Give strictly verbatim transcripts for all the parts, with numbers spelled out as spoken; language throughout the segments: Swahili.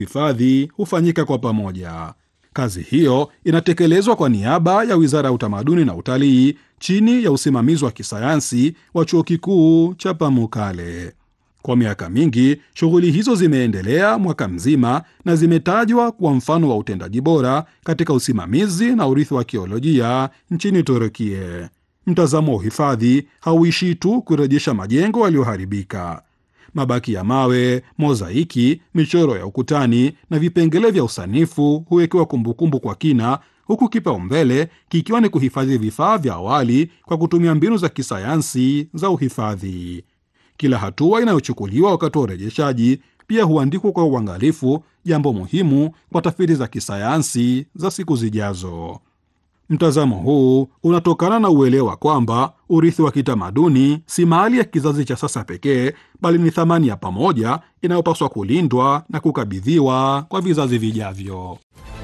hifadhi hufanyika kwa pamoja. Kazi hiyo inatekelezwa kwa niaba ya Wizara ya Utamaduni na Utalii chini ya usimamizi wa kisayansi wa Chuo Kikuu cha Pamukkale. Kwa miaka mingi, shughuli hizo zimeendelea mwaka mzima na zimetajwa kuwa mfano wa utendaji bora katika usimamizi na urithi wa kiolojia nchini Turukia. Mtazamo wa uhifadhi hauishii tu kurejesha majengo yaliyoharibika. Mabaki ya mawe, mozaiki, michoro ya ukutani na vipengele vya usanifu huwekewa kumbukumbu kwa kina, huku kipaumbele kikiwa ni kuhifadhi vifaa vya awali kwa kutumia mbinu za kisayansi za uhifadhi. Kila hatua inayochukuliwa wakati wa urejeshaji pia huandikwa kwa uangalifu, jambo muhimu kwa tafiti za kisayansi za siku zijazo. Mtazamo huu unatokana na uelewa kwamba urithi wa kitamaduni si mali ya kizazi cha sasa pekee, bali ni thamani ya pamoja inayopaswa kulindwa na kukabidhiwa kwa vizazi vijavyo.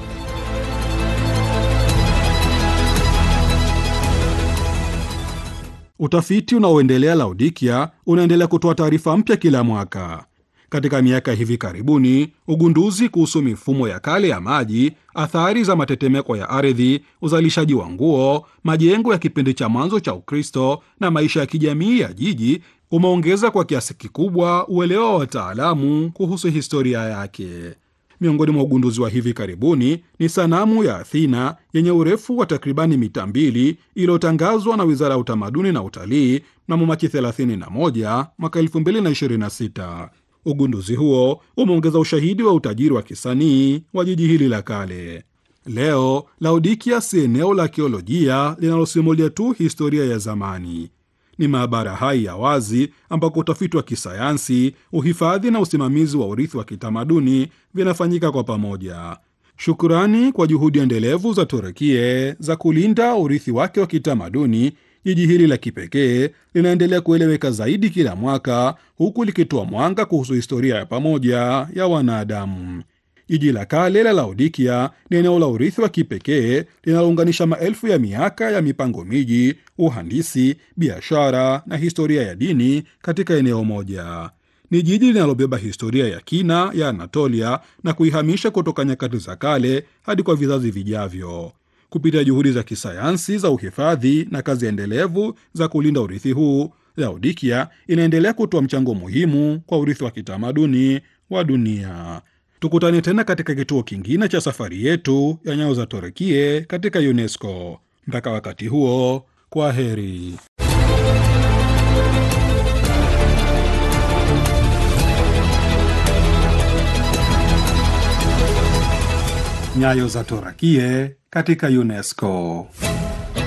Utafiti unaoendelea Laodikia unaendelea kutoa taarifa mpya kila mwaka. Katika miaka hivi karibuni, ugunduzi kuhusu mifumo ya kale ya maji, athari za matetemeko ya ardhi, uzalishaji wa nguo, majengo ya kipindi cha mwanzo cha Ukristo na maisha ya kijamii ya jiji umeongeza kwa kiasi kikubwa uelewa wa wataalamu kuhusu historia yake. Miongoni mwa ugunduzi wa hivi karibuni ni sanamu ya Athena yenye urefu wa takribani mita mbili iliyotangazwa na Wizara ya Utamaduni na Utalii mnamo Machi thelathini na moja mwaka elfu mbili na ishirini na sita. Ugunduzi huo umeongeza ushahidi wa utajiri wa kisanii wa jiji hili la kale. Leo Laodikia si eneo la akiolojia linalosimulia tu historia ya zamani. Ni maabara hai ya wazi ambako utafiti wa kisayansi, uhifadhi na usimamizi wa urithi wa kitamaduni vinafanyika kwa pamoja. Shukrani kwa juhudi endelevu za Turukia za kulinda urithi wake wa kitamaduni, jiji hili la kipekee linaendelea kueleweka zaidi kila mwaka, huku likitoa mwanga kuhusu historia ya pamoja ya wanadamu. Jiji la kale la Laodikia ni eneo la urithi wa kipekee linalounganisha maelfu ya miaka ya mipango miji, uhandisi, biashara na historia ya dini katika eneo moja. Ni jiji linalobeba historia ya kina ya Anatolia na kuihamisha kutoka nyakati za kale hadi kwa vizazi vijavyo. Kupitia juhudi za kisayansi za uhifadhi na kazi endelevu za kulinda urithi huu, Laodikia inaendelea kutoa mchango muhimu kwa urithi wa kitamaduni wa dunia. Tukutane tena katika kituo kingine cha safari yetu ya nyayo za Turukia katika UNESCO. Mpaka wakati huo, kwa heri. Nyayo za Turukia katika UNESCO.